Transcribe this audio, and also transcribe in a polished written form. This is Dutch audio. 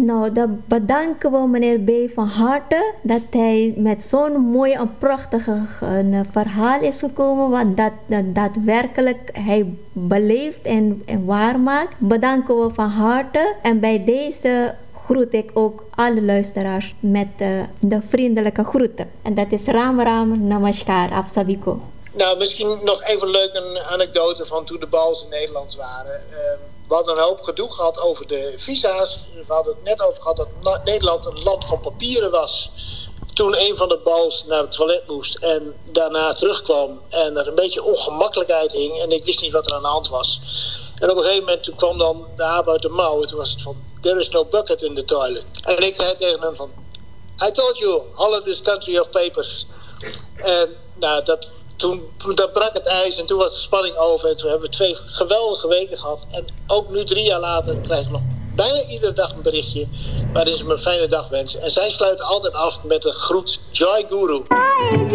Nou, dan bedanken we meneer B. van harte dat hij met zo'n mooi en prachtig verhaal is gekomen, wat dat daadwerkelijk hij beleeft en waarmaakt. Bedanken we van harte en bij deze groet ik ook alle luisteraars met de vriendelijke groeten. En dat is Ram Ram Namaskar, Afsabiko. Nou, misschien nog even leuk een anekdote van toen de Balls in Nederland waren. We hadden een hoop gedoe gehad over de visa's. We hadden het net over gehad dat Nederland een land van papieren was. Toen een van de Balls naar het toilet moest en daarna terugkwam en er een beetje ongemakkelijkheid hing en ik wist niet wat er aan de hand was. En op een gegeven moment toen kwam dan de aap uit de mouw en toen was het van, there is no bucket in the toilet. En ik zei tegen hem van, I told you, Holland is country of papers. En nou, toen brak het ijs en toen was de spanning over. En toen hebben we 2 geweldige weken gehad. En ook nu 3 jaar later krijg ik nog bijna iedere dag een berichtje waarin ze me een fijne dag wensen. En zij sluiten altijd af met de groet Joy Guru.